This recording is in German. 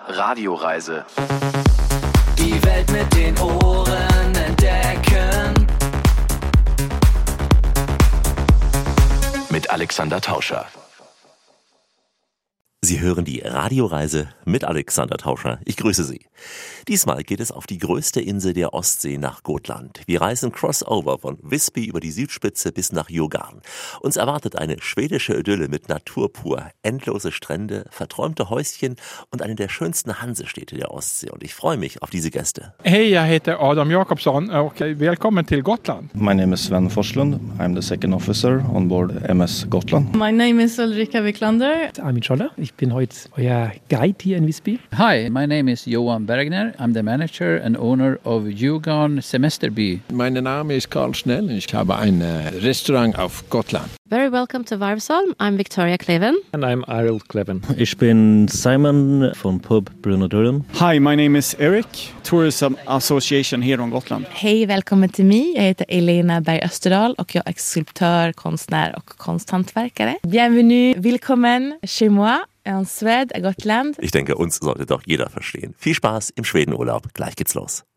Radioreise. Die Welt mit den Ohren entdecken. Mit Alexander Tauscher. Sie hören die Radioreise mit Alexander Tauscher. Ich grüße Sie. Diesmal geht es auf die größte Insel der Ostsee nach Gotland. Wir reisen crossover von Visby über die Südspitze bis nach Djurgården. Uns erwartet eine schwedische Idylle mit Natur pur, endlose Strände, verträumte Häuschen und eine der schönsten Hansestädte der Ostsee. Und ich freue mich auf diese Gäste. Hej, jag heter Adam Jakobsson och välkommen till Gotland. My name is Sven Forslund. I'm the second officer on board MS Gotland. My name is Ulrika Wiklander. Armin Scholler. Ich bin heute euer Guide hier in Visby. Hi, my name is Johan Bergner. I'm the manager and owner of Djurgården Semesterby. Mein Name ist Karl Schnell. Ich habe ein Restaurant auf Gotland. Very welcome to Varvsholm. I'm Victoria Kleven. And I'm Arild Kleven. Ich bin Simon von Pub Bruna Durham. Hi, my name is Eric, Tourism Association here on Gotland. Hej, välkommen till mig. Jag heter Elena Berg Österdahl och jag är skulptör, konstnär och konsthantverkare. Bienvenue, willkommen chez moi. En Suède, à Gotland. Ich denke, uns sollte doch jeder verstehen. Viel Spaß im Schwedenurlaub. Gleich geht's los.